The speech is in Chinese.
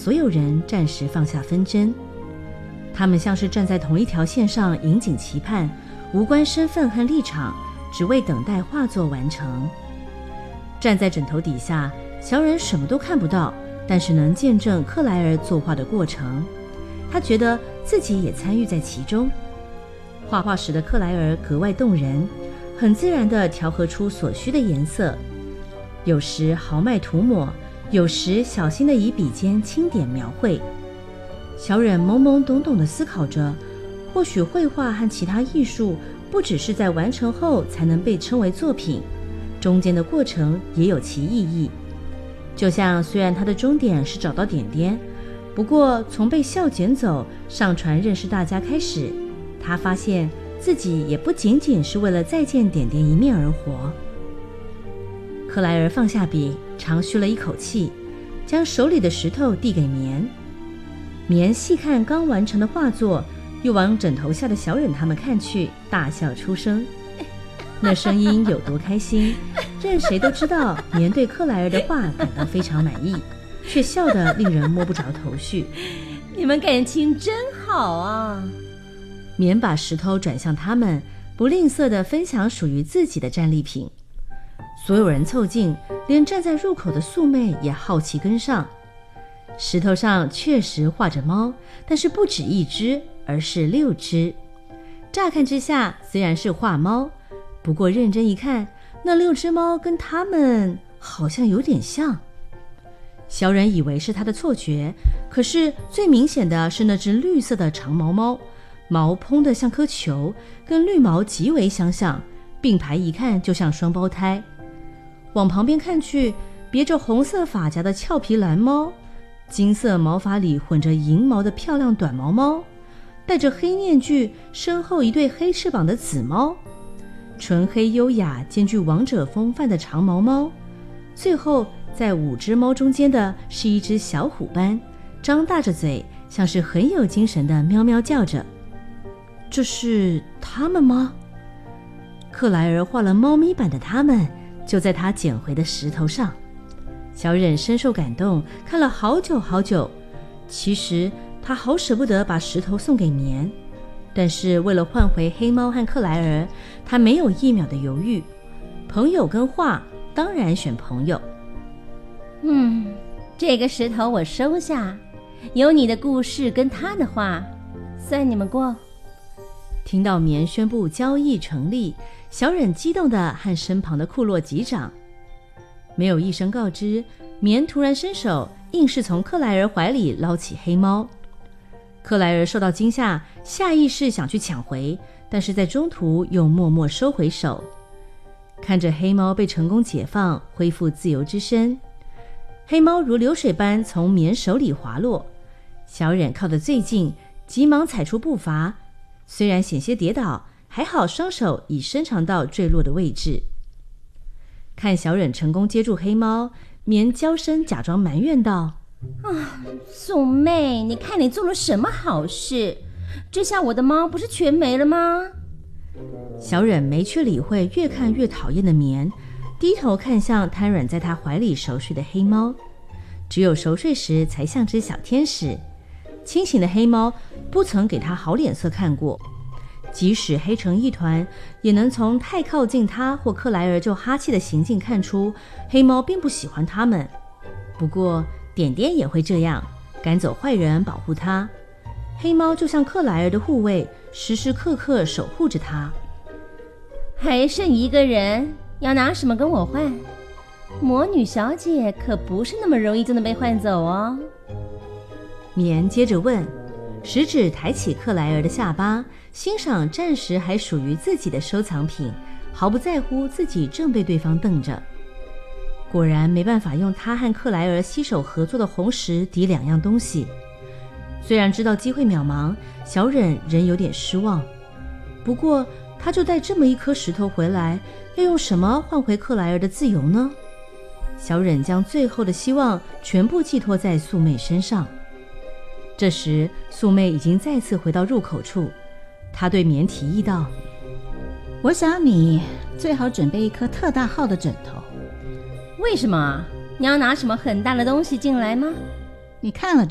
所有人暂时放下纷争。他们像是站在同一条线上，引颈期盼，无关身份和立场，只为等待画作完成。站在枕头底下，小忍什么都看不到，但是能见证克莱尔作画的过程。他觉得自己也参与在其中。画画时的克莱尔格外动人，很自然地调和出所需的颜色，有时豪迈涂抹，有时小心地以笔尖轻点描绘。小忍懵懵懂懂地思考着，或许绘画和其他艺术不只是在完成后才能被称为作品，中间的过程也有其意义。就像虽然他的终点是找到点点，不过从被笑捡走、上传认识大家开始，他发现自己也不仅仅是为了再见点点一面而活。克莱尔放下笔，长吁了一口气，将手里的石头递给棉。棉细看刚完成的画作，又往枕头下的小忍他们看去，大笑出声。那声音有多开心，任谁都知道棉对克莱尔的画感到非常满意，却笑得令人摸不着头绪。 你们感情真好啊！ 棉把石头转向他们，不吝啬地分享属于自己的战利品。所有人凑近，连站在入口的素妹也好奇跟上。石头上确实画着猫，但是不止一只，而是6只。乍看之下虽然是画猫，不过认真一看，那6只猫跟它们好像有点像。小忍以为是他的错觉，可是最明显的是那只绿色的长毛猫，毛蓬得像颗球，跟绿毛极为相像，并排一看就像双胞胎。往旁边看去，别着红色发夹的俏皮蓝猫，金色毛发里混着银毛的漂亮短毛猫，戴着黑面具，身后一对黑翅膀的紫猫，纯黑优雅兼具王者风范的长毛猫，最后在5只猫中间的是一只小虎斑，张大着嘴，像是很有精神的喵喵叫着。这是他们吗？克莱尔画了猫咪版的他们，就在他捡回的石头上。小忍深受感动，看了好久好久。其实他好舍不得把石头送给棉，但是为了换回黑猫和克莱尔，他没有1秒的犹豫。朋友跟画，当然选朋友。 这个石头我收下，有你的故事跟他的画，算你们过。 听到棉宣布交易成立，小忍激动地和身旁的库洛击掌。没有一声告知，棉突然伸手，硬是从克莱尔怀里捞起黑猫。克莱尔受到惊吓，下意识想去抢回，但是在中途又默默收回手。看着黑猫被成功解放，恢复自由之身，黑猫如流水般从棉手里滑落。小忍靠得最近，急忙踩出步伐，虽然险些跌倒，还好双手已伸长到坠落的位置。看小忍成功接住黑猫，棉娇声假装埋怨道： 素妹，你看你做了什么好事？这下我的猫不是全没了吗？ 小忍没去理会越看越讨厌的棉，低头看向瘫软在他怀里熟睡的黑猫。只有熟睡时才像只小天使，清醒的黑猫不曾给他好脸色看过。即使黑成一团，也能从太靠近他或克莱尔就哈气的行径看出黑猫并不喜欢他们。不过点点也会这样，赶走坏人，保护他。黑猫就像克莱尔的护卫，时时刻刻守护着他。 还剩1个人，要拿什么跟我换？魔女小姐可不是那么容易就能被换走哦。 棉接着问，食指抬起克莱尔的下巴，欣赏暂时还属于自己的收藏品，毫不在乎自己正被对方瞪着。果然没办法用他和克莱尔携手合作的红石抵2样东西。虽然知道机会渺茫，小忍仍有点失望。不过他就带这么一颗石头回来，要用什么换回克莱尔的自由呢？小忍将最后的希望全部寄托在素妹身上。这时素妹已经再次回到入口处，她对棉提议道： 我想你最好准备一颗特大号的枕头。 为什么？你要拿什么很大的东西进来吗？ 你看了